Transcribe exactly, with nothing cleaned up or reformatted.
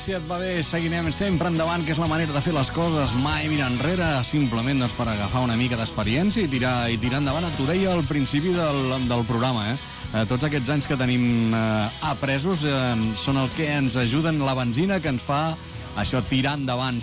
si et va bé, seguirem sempre endavant, que és la manera de fer les coses, mai mirar enrere, simplement doncs, per agafar una mica d'experiència i tirar, i tirar endavant. T'ho deia al principi del, del programa, eh? Eh, tots aquests anys que tenim eh, apresos eh, són el que ens ajuden, la benzina que ens fa això, tirar endavant,